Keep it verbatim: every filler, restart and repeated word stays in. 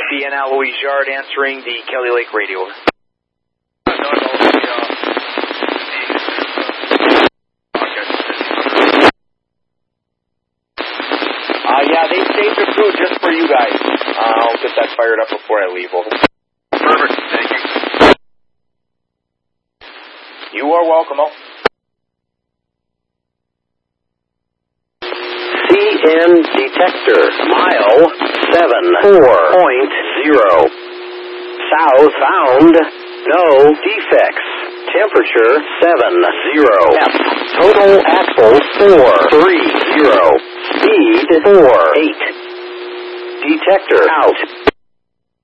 Sienna Louise Yard answering the Kelly Lake radio. No, no, the, uh, Uh, yeah, they saved a crew just for you guys. Uh, I'll get that fired up before I leave. Over. Perfect, thank you. You are welcome. Oh. C N detector, mile seven four point zero. South found, no defects. Temperature seven zero. F. Total axles four three zero. Speed four eight. Detector out.